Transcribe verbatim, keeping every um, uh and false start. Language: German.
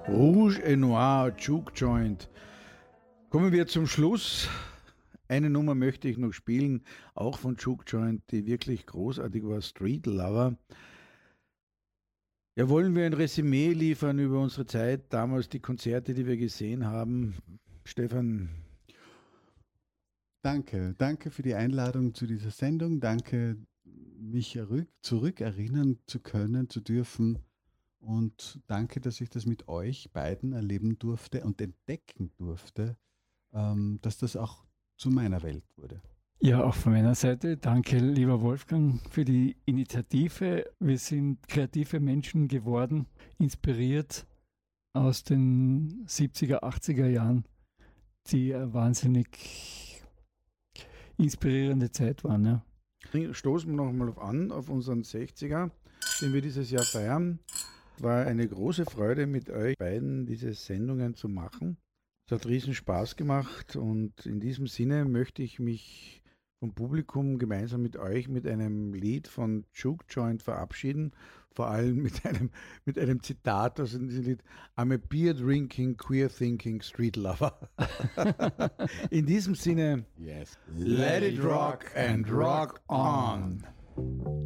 Rouge et Noir, Juke Joint. Kommen wir zum Schluss. Eine Nummer möchte ich noch spielen, auch von Juke Joint, die wirklich großartig war, Street Lover. Ja, wollen wir ein Resümee liefern über unsere Zeit, damals die Konzerte, die wir gesehen haben? Stefan? Danke, danke für die Einladung zu dieser Sendung. Danke, mich zurückerinnern zu können, zu dürfen. Und danke, dass ich das mit euch beiden erleben durfte und entdecken durfte, ähm, dass das auch zu meiner Welt wurde. Ja, auch von meiner Seite. Danke, lieber Wolfgang, für die Initiative. Wir sind kreative Menschen geworden, inspiriert aus den siebziger, achtziger Jahren, die eine wahnsinnig inspirierende Zeit waren. Ja. Stoßen wir nochmal an auf unseren sechziger, den wir dieses Jahr feiern. Es war eine große Freude, mit euch beiden diese Sendungen zu machen. Es hat riesen Spaß gemacht und in diesem Sinne möchte ich mich vom Publikum gemeinsam mit euch mit einem Lied von Juke Joint verabschieden, vor allem mit einem, mit einem Zitat aus diesem Lied: I'm a beer drinking, queer thinking street lover. In diesem Sinne, yes. Let it rock and rock on.